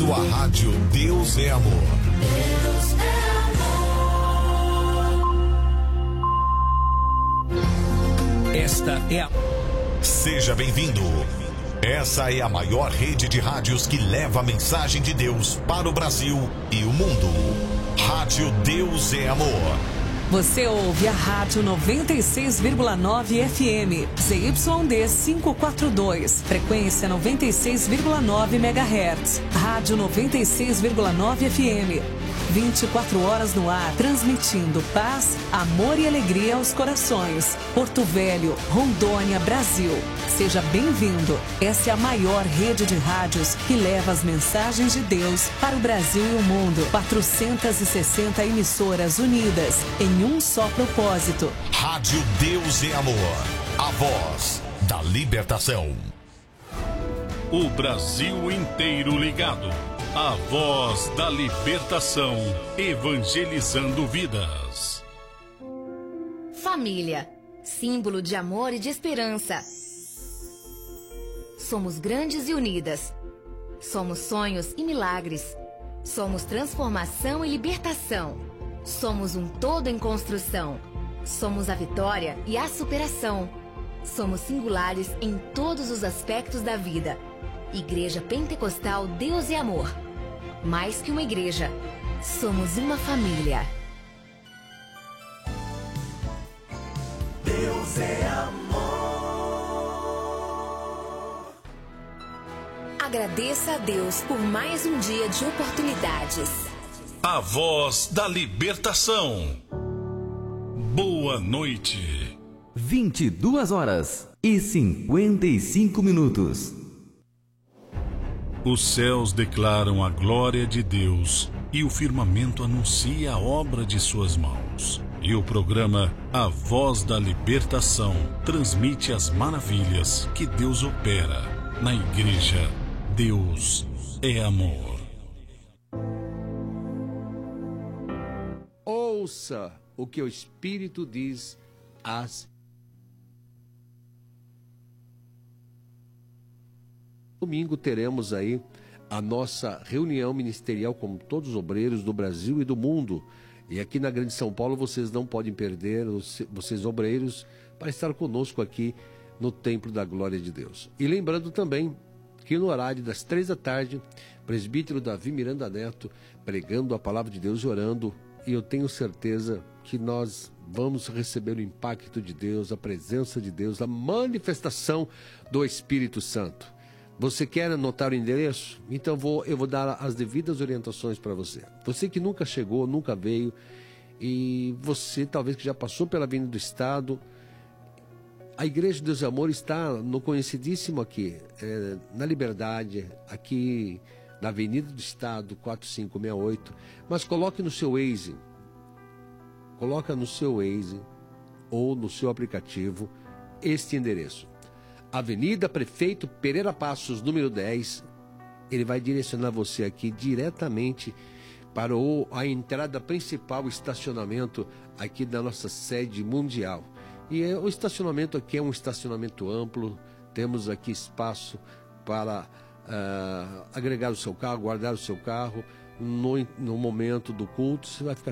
sua rádio Deus é Amor. Deus é amor. Esta é a... Seja bem-vindo. Essa é a maior rede de rádios que leva a mensagem de Deus para o Brasil e o mundo. Rádio Deus é Amor. Você ouve a Rádio 96,9 FM, ZYD 542, frequência 96,9 MHz. Rádio 96,9 FM, 24 horas no ar, transmitindo paz, amor e alegria aos corações. Porto Velho, Rondônia, Brasil. Seja bem-vindo. Essa é a maior rede de rádios que leva as mensagens de Deus para o Brasil e o mundo. 460 emissoras unidas em um só propósito. Rádio Deus é Amor, a voz da libertação. O Brasil inteiro ligado. A voz da libertação, evangelizando vidas. Família, símbolo de amor e de esperança. Somos grandes e unidas. Somos sonhos e milagres. Somos transformação e libertação. Somos um todo em construção. Somos a vitória e a superação. Somos singulares em todos os aspectos da vida. Igreja Pentecostal Deus é Amor. Mais que uma igreja, somos uma família. Deus é amor. Agradeça a Deus por mais um dia de oportunidades. A voz da libertação. Boa noite. 22h55. Os céus declaram a glória de Deus e o firmamento anuncia a obra de suas mãos. E o programa A Voz da Libertação transmite as maravilhas que Deus opera na igreja. Deus é amor. Ouça o que o Espírito diz às... Domingo teremos aí a nossa reunião ministerial com todos os obreiros do Brasil e do mundo. E aqui na Grande São Paulo vocês não podem perder, vocês obreiros, para estar conosco aqui no Templo da Glória de Deus. E lembrando também que no horário das 3 da tarde, presbítero Davi Miranda Neto pregando a palavra de Deus e orando. E eu tenho certeza que nós vamos receber o impacto de Deus, a presença de Deus, a manifestação do Espírito Santo. Você quer anotar o endereço? Então eu vou dar as devidas orientações para você. Você que nunca chegou, nunca veio, e você talvez que já passou pela Avenida do Estado, a Igreja de Deus e Amor está no conhecidíssimo aqui, na Liberdade, aqui na Avenida do Estado, 4568, mas coloque no seu Waze, ou no seu aplicativo este endereço. Avenida Prefeito Pereira Passos, número 10, ele vai direcionar você aqui diretamente para a entrada principal, o estacionamento aqui da nossa sede mundial. E o estacionamento aqui é um estacionamento amplo, temos aqui espaço para agregar o seu carro, guardar o seu carro. No momento do culto, você vai ficar